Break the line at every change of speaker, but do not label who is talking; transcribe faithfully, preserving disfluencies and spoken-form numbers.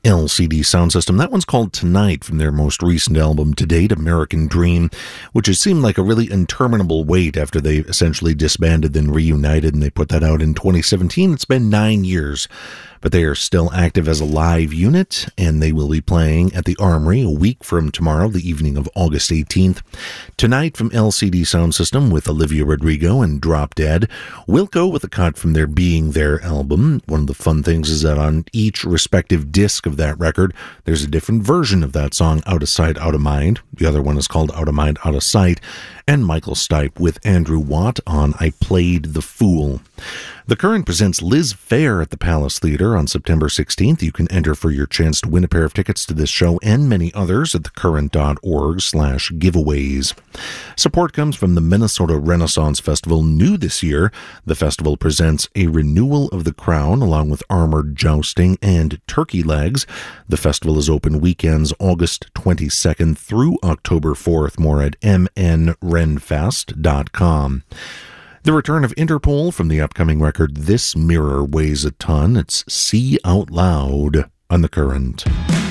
L C D Soundsystem. That one's called Tonight from their most recent album to date, American Dream, which has seemed like a really interminable wait after they essentially disbanded, then reunited, and they put that out in twenty seventeen. It's been nine years. But they are still active as a live unit, and they will be playing at the Armory a week from tomorrow, the evening of August eighteenth. Tonight from L C D Soundsystem with Olivia Rodrigo and Drop Dead. We'll go with a cut from their Being There album. One of the fun things is that on each respective disc of that record, there's a different version of that song, Out of Sight, Out of Mind. The other one is called Out of Mind, Out of Sight. And Michael Stipe with Andrew Watt on I Played the Fool. The Current presents Liz Phair at the Palace Theatre on September sixteenth. You can enter for your chance to win a pair of tickets to this show and many others at thecurrent.org slash giveaways. Support comes from the Minnesota Renaissance Festival. New this year, the festival presents A Renewal of the Crown along with Armored Jousting and Turkey Legs. The festival is open weekends August twenty-second through October fourth. More at m n renfest dot com. The return of Interpol from the upcoming record This Mirror Weighs a Ton. It's See Out Loud on The Current.